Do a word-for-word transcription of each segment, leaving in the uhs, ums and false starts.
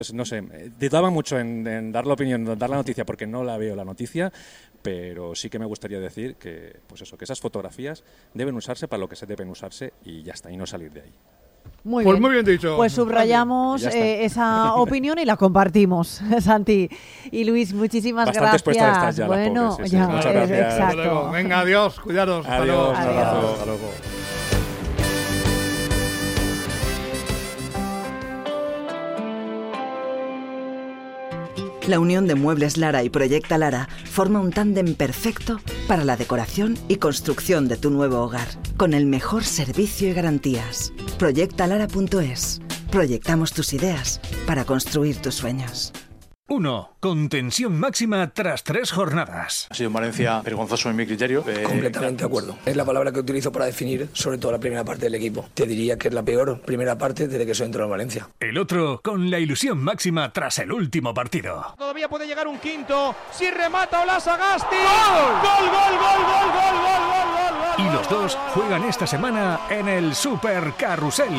Pues no sé, dudaba mucho en, en dar la opinión, en dar la noticia, porque no la veo la noticia, pero sí que me gustaría decir que, pues eso, que esas fotografías deben usarse para lo que se deben usarse y ya está, y no salir de ahí. Muy pues bien. muy bien dicho. Pues subrayamos eh, esa opinión y la compartimos, Santi. Y Luis, muchísimas Bastante gracias. Ya, bueno, pobre, sí, sí. ya, Muchas gracias. Exacto. Venga, adiós, cuidaros. Adiós, hasta un luego. abrazo, hasta luego. La unión de Muebles Lara y Proyecta Lara forma un tándem perfecto para la decoración y construcción de tu nuevo hogar, con el mejor servicio y garantías. proyecta lara punto es. Proyectamos tus ideas para construir tus sueños. uno. Con tensión máxima tras tres jornadas. Ha sido en Valencia vergonzoso en mi criterio. Eh, Completamente de acuerdo. Es la palabra que utilizo para definir sobre todo la primera parte del equipo. Te diría que es la peor primera parte desde que soy entrado en Valencia. El otro con la ilusión máxima tras el último partido. Todavía puede llegar un quinto. Si remata Ola Sagasti. ¡Gol! ¡Gol, gol, gol, gol, gol, gol, gol, gol! Y los dos juegan esta semana en el Super Carrusel.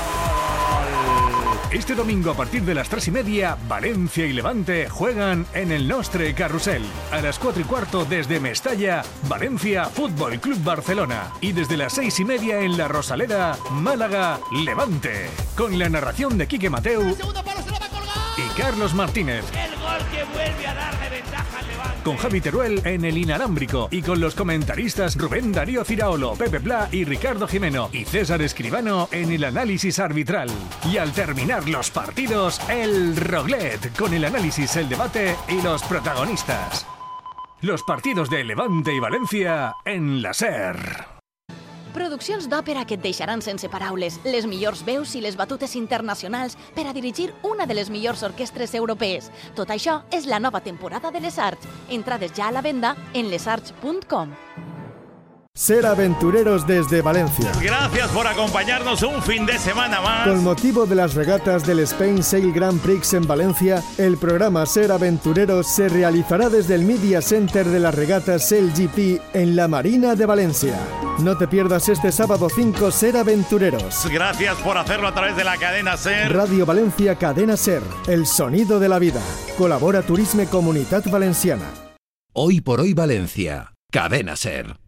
Este domingo a partir de las tres y media, Valencia y Levante juegan en el Nostre Carrusel. A las cuatro y cuarto desde Mestalla, Valencia Fútbol Club Barcelona. Y desde las seis y media en La Rosaleda, Málaga, Levante. Con la narración de Quique Mateu y Carlos Martínez. El gol que vuelve a darle ventaja al Levante. Con Javi Teruel en el inalámbrico y con los comentaristas Rubén Darío Ciraolo, Pepe Pla y Ricardo Jimeno y César Escribano en el análisis arbitral. Y al terminar los partidos, el Roglet con el análisis, el debate y los protagonistas. Los partidos de Levante y Valencia en la SER. Produccions d'òpera que et deixaran sense paraules, les millors veus i les batutes internacionals per a dirigir una de les millors orquestres europees. Tot això és la nova temporada de Les Arts. Entrades ja a la venda en les arts punt com. Ser aventureros desde Valencia. Gracias por acompañarnos un fin de semana más. Con motivo de las regatas del Spain Sail Grand Prix en Valencia, el programa Ser Aventureros se realizará desde el Media Center de las regatas Sail G P en la Marina de Valencia. No te pierdas este sábado cinco Ser Aventureros. Gracias por hacerlo a través de la cadena SER. Radio Valencia Cadena SER, el sonido de la vida. Colabora Turisme Comunitat Valenciana. Hoy por hoy Valencia, Cadena SER.